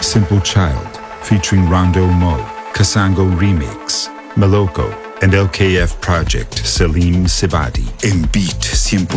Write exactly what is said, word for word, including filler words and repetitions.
Simple Child, featuring Rondo Mo, Kasango Remix, Maloko, and L K F Project Salim Sibadi. In Beat Simple